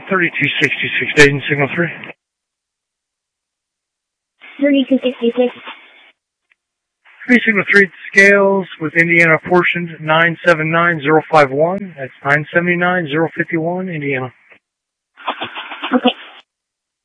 3266 Dayton, signal 3. 3266. Signal 3 scales with Indiana portioned 979051. That's 979051, Indiana. Okay.